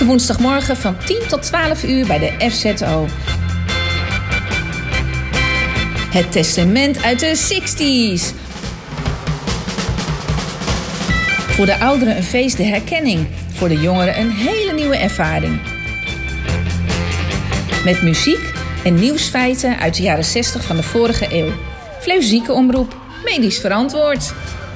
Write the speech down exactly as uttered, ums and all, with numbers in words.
woensdagmorgen van tien tot twaalf uur bij de F Z O. Het testament uit de zestig's. Voor de ouderen een feest der herkenning. Voor de jongeren een hele nieuwe ervaring. Met muziek en nieuwsfeiten uit de jaren zestig van de vorige eeuw. Fleuzieke omroep, medisch verantwoord.